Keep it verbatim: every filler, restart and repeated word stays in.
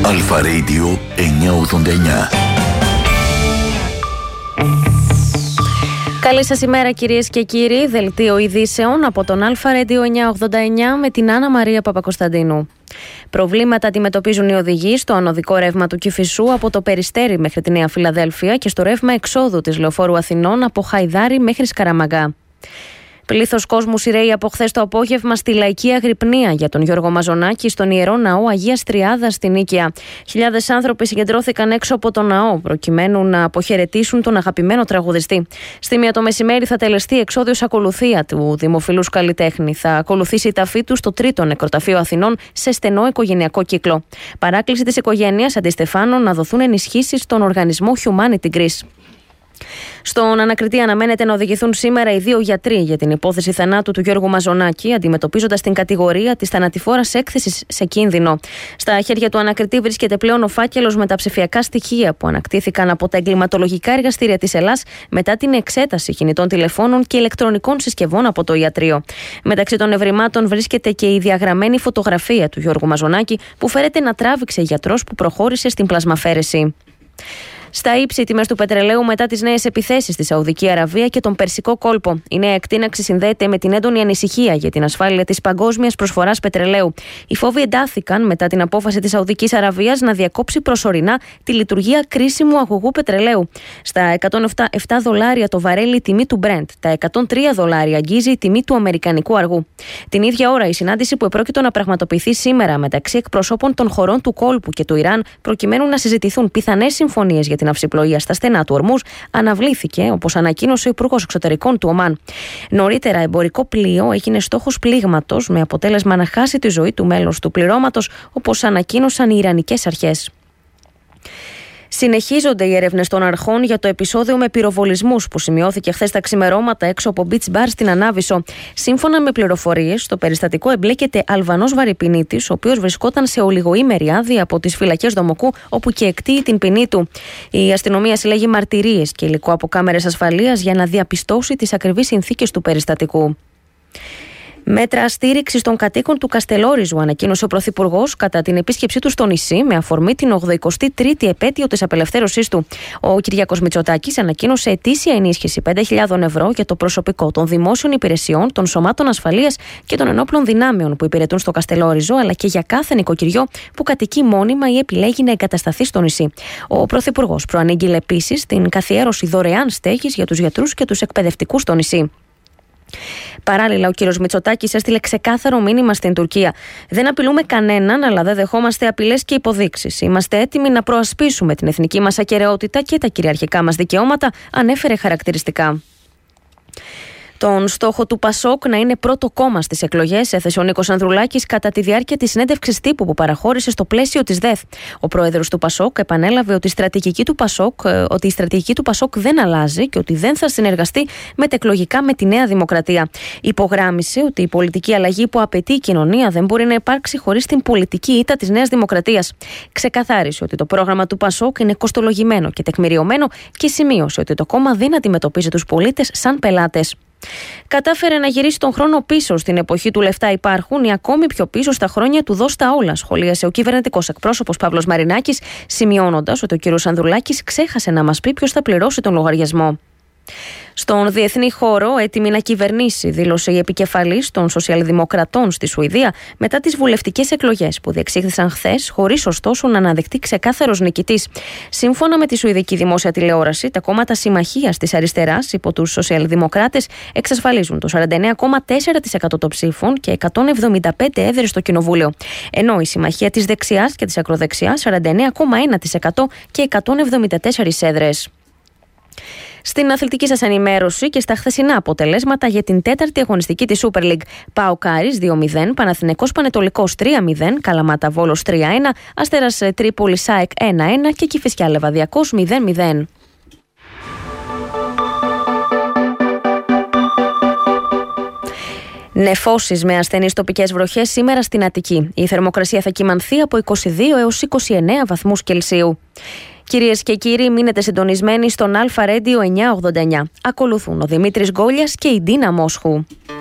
Αλφα Radio εννιακόσια ογδόντα εννιά. Καλή σας ημέρα κυρίες και κύριοι, δελτίο ειδήσεων από τον Αλφα Radio εννιακόσια ογδόντα εννιά με την Άννα Μαρία Παπακοσταντίνου. Προβλήματα αντιμετωπίζουν οι οδηγοί στο ανωδικό ρεύμα του Κηφισού από το Περιστέρι μέχρι τη Νέα Φιλαδέλφεια και στο ρεύμα εξόδου της Λεωφόρου Αθηνών από Χαϊδάρι μέχρι Σκαραμαγκά. Πλήθος κόσμου σειραίει από χθες το απόγευμα στη λαϊκή αγρυπνία για τον Γιώργο Μαζονάκη στον Ιερό Ναό Αγίας Τριάδας στην Νίκαια. Χιλιάδες άνθρωποι συγκεντρώθηκαν έξω από τον ναό προκειμένου να αποχαιρετήσουν τον αγαπημένο τραγουδιστή. Στη μία το μεσημέρι θα τελεστεί εξόδιος ακολουθία του δημοφιλούς καλλιτέχνη. Θα ακολουθήσει η ταφή του στο τρίτο νεκροταφείο Αθηνών σε στενό οικογενειακό κύκλο. Παράκληση της οικογένειας Αντιστεφάνων να δοθούν ενισχύσεις στον οργανισμό Humanity Greece. Στον ανακριτή αναμένεται να οδηγηθούν σήμερα οι δύο γιατροί για την υπόθεση θανάτου του Γιώργου Μαζονάκη, αντιμετωπίζοντας την κατηγορία της θανατηφόρας έκθεσης σε κίνδυνο. Στα χέρια του ανακριτή βρίσκεται πλέον ο φάκελος με τα ψηφιακά στοιχεία που ανακτήθηκαν από τα εγκληματολογικά εργαστήρια της Ελλάς μετά την εξέταση κινητών τηλεφώνων και ηλεκτρονικών συσκευών από το ιατρείο. Μεταξύ των ευρημάτων βρίσκεται και η διαγραμμένη φωτογραφία του Γιώργου Μαζονάκη που φέρεται να τράβηξε γιατρός που προχώρησε στην πλασμαφέρεση. Στα ύψη, οι τιμές του πετρελαίου μετά τις νέες επιθέσεις στη Σαουδική Αραβία και τον Περσικό κόλπο. Η νέα εκτείναξη συνδέεται με την έντονη ανησυχία για την ασφάλεια της παγκόσμιας προσφοράς πετρελαίου. Οι φόβοι εντάθηκαν μετά την απόφαση της Σαουδικής Αραβίας να διακόψει προσωρινά τη λειτουργία κρίσιμου αγωγού πετρελαίου. Στα εκατόν επτά δολάρια το βαρέλι η τιμή του Brent, τα εκατόν τρία δολάρια αγγίζει η τιμή του αμερικανικού αργού. Την ίδια ώρα, η συνάντηση που επρόκειτο να πραγματοποιηθεί σήμερα μεταξύ εκπροσώπων των χωρών του κόλπου και του Ιράν, προκειμένου να συζητηθούν πιθανές συμφωνίες για την αυσιπλοεία στα στενά του Ορμούζ, αναβλήθηκε, όπως ανακοίνωσε ο Υπουργός Εξωτερικών του Ομάν. Νωρίτερα, εμπορικό πλοίο έγινε στόχος πλήγματος με αποτέλεσμα να χάσει τη ζωή του μέλος του πληρώματος, όπως ανακοίνωσαν οι Ιρανικές αρχές. Συνεχίζονται οι έρευνες των αρχών για το επεισόδιο με πυροβολισμούς που σημειώθηκε χθες τα ξημερώματα έξω από beach bar στην Ανάβησο. Σύμφωνα με πληροφορίες, στο περιστατικό εμπλέκεται Αλβανός βαρυπινίτης, ο οποίος βρισκόταν σε ολιγοήμερη άδεια από τις φυλακές Δομοκού, όπου και εκτείει την ποινή του. Η αστυνομία συλλέγει μαρτυρίες και υλικό από κάμερες ασφαλείας για να διαπιστώσει τις ακριβείς συνθήκες του περιστατικού. Μέτρα στήριξης των κατοίκων του Καστελόριζου ανακοίνωσε ο Πρωθυπουργός κατά την επίσκεψή του στο νησί με αφορμή την ογδοηκοστή τρίτη επέτειο της απελευθέρωσής του. Ο Κυριάκος Μητσοτάκης ανακοίνωσε ετήσια ενίσχυση πέντε χιλιάδες ευρώ για το προσωπικό των δημόσιων υπηρεσιών, των σωμάτων ασφαλείας και των ενόπλων δυνάμεων που υπηρετούν στο Καστελόριζο, αλλά και για κάθε νοικοκυριό που κατοικεί μόνιμα ή επιλέγει να εγκατασταθεί στο νησί. Ο Πρωθυπουργός προανήγγειλε επίσης την καθιέρωση δωρεάν στέγης για τους γιατρούς και τους εκπαιδευτικούς στο νησί. Παράλληλα, ο κύριος Μητσοτάκης έστειλε ξεκάθαρο μήνυμα στην Τουρκία. Δεν απειλούμε κανέναν, αλλά δεν δεχόμαστε απειλές και υποδείξεις. Είμαστε έτοιμοι να προασπίσουμε την εθνική μας ακεραιότητα και τα κυριαρχικά μας δικαιώματα, ανέφερε χαρακτηριστικά. Τον στόχο του Πασόκ να είναι πρώτο κόμμα στις εκλογές έθεσε ο Νίκος Ανδρουλάκης κατά τη διάρκεια της συνέντευξης τύπου που παραχώρησε στο πλαίσιο της ΔΕΘ. Ο πρόεδρος του Πασόκ επανέλαβε ότι η στρατηγική του Πασόκ, ότι η στρατηγική του Πασόκ δεν αλλάζει και ότι δεν θα συνεργαστεί μετεκλογικά με τη Νέα Δημοκρατία. Υπογράμμισε ότι η πολιτική αλλαγή που απαιτεί η κοινωνία δεν μπορεί να υπάρξει χωρίς την πολιτική ήττα της Νέας Δημοκρατίας. Ξεκαθάρισε ότι το πρόγραμμα του Πασόκ είναι κοστολογημένο και τεκμηριωμένο και σημείωσε ότι το κόμμα δεν αντιμετωπίζει τους πολίτες σαν πελάτες. Κατάφερε να γυρίσει τον χρόνο πίσω στην εποχή του λεφτά υπάρχουν ή ακόμη πιο πίσω στα χρόνια του δώστα όλα, σχολίασε ο κυβερνητικός εκπρόσωπος Παύλος Μαρινάκης, σημειώνοντας ότι ο κ. Ανδρουλάκης ξέχασε να μας πει ποιος θα πληρώσει τον λογαριασμό. Στον διεθνή χώρο, έτοιμη να κυβερνήσει, δήλωσε η επικεφαλής των Σοσιαλδημοκρατών στη Σουηδία μετά τις βουλευτικές εκλογές που διεξήχθησαν χθες, χωρίς ωστόσο να αναδειχτεί ξεκάθαρος νικητής. Σύμφωνα με τη Σουηδική Δημόσια Τηλεόραση, τα κόμματα συμμαχίας της αριστεράς υπό τους Σοσιαλδημοκράτες εξασφαλίζουν το σαράντα εννέα κόμμα τέσσερα τοις εκατό των ψήφων και εκατόν εβδομήντα πέντε έδρες στο Κοινοβούλιο. Ενώ η συμμαχία της δεξιάς και της ακροδεξιάς σαράντα εννέα κόμμα ένα τοις εκατό και εκατόν εβδομήντα τέσσερις έδρες. Στην αθλητική σας ενημέρωση και στα χθεσινά αποτελέσματα για την τέταρτη αγωνιστική της Super League. ΠΑΟΚ Άρης δύο μηδέν, Παναθηναϊκός Πανετολικός τρία μηδέν, Καλαμάτα Βόλος τρία ένα, Αστέρας Τρίπολης ΑΕΚ ένα ένα και Κηφισιά Λεβαδιακός μηδέν μηδέν. Νεφώσεις με ασθενείς τοπικές βροχές σήμερα στην Αττική. Η θερμοκρασία θα κυμανθεί από είκοσι δύο έως είκοσι εννέα βαθμούς Κελσίου. Κυρίες και κύριοι, μείνετε συντονισμένοι στον Αλφα Radio εννιακόσια ογδόντα εννιά. Ακολουθούν ο Δημήτρης Γκόλιας και η Ντίνα Μόσχου.